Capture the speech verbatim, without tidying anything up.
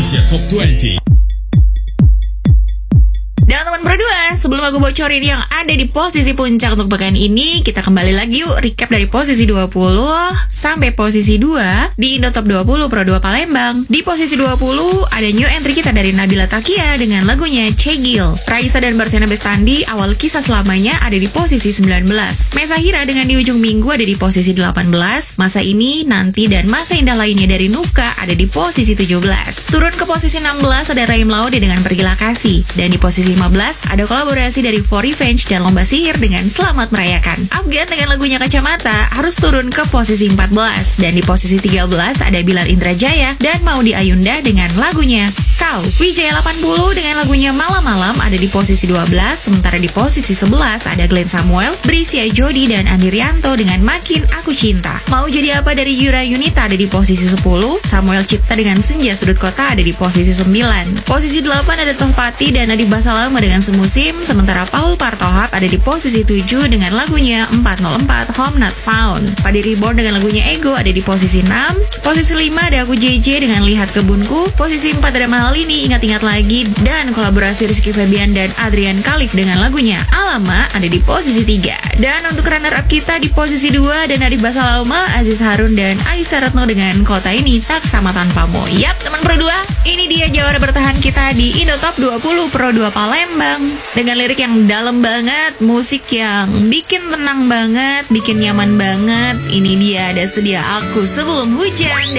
Indonesia Top dua puluh. Dan teman berdua, sebelum aku bocorin yang ada di posisi puncak untuk pekan ini, kita kembali lagi yuk recap dari posisi dua puluh sampai posisi dua di Indo Top dua puluh Pro dua Palembang. Di posisi dua puluh ada new entry kita dari Nabila Takia dengan lagunya Cegil. Raisa dan Barsena Bestandi awal kisah selamanya ada di posisi sembilan belas. Mesa Hira dengan di ujung minggu ada di posisi delapan belas. Masa ini, nanti dan masa indah lainnya dari Nuka ada di posisi tujuh belas. Turun ke posisi enam belas ada Raim Laude dengan Pergilah Kasih. Dan di posisi lima belas ada kolaborasi dari For Revenge dan Lomba Sihir dengan Selamat Merayakan. Afgan dengan lagunya Kacamata harus turun ke posisi empat belas. Dan di posisi tiga belas ada Bilal Indrajaya dan Maudy Ayunda dengan lagunya Kau. Wijaya delapan puluh dengan lagunya Malam-Malam ada di posisi dua belas. Sementara di posisi sebelas ada Glenn Samuel, Brisia Jody dan Andi Rianto dengan Makin Aku Cinta. Mau Jadi Apa dari Yura Yunita ada di posisi sepuluh. Samuel Cipta dengan Senja Sudut Kota ada di posisi sembilan. Posisi delapan ada Tohpati dan Nadif Basalama dengan Semusim. Sementara Paul Partohap ada di posisi tujuh dengan lagunya empat nol empat Home Not Found. Padi Reborn dengan lagunya Ego ada di posisi enam. Posisi lima ada Aku J J dengan Lihat Kebunku. Posisi empat ada Mahalini, Ingat-Ingat Lagi, dan kolaborasi Rizky Febian dan Adrian Khalif dengan lagunya Alama ada di posisi tiga. Dan untuk runner up kita di posisi dua ada Nadif Basalama, Aziz Harun dan Aisyah Retno dengan Kota Ini Tak Sama Tanpamu. Yap teman Pro dua, ini dia jawara bertahan kita di Indo Top dua puluh Pro dua Palembang. Dengan lirik yang dalam banget, musik yang bikin tenang banget, bikin nyaman banget. Ini dia Ada Sedia Aku Sebelum Hujan.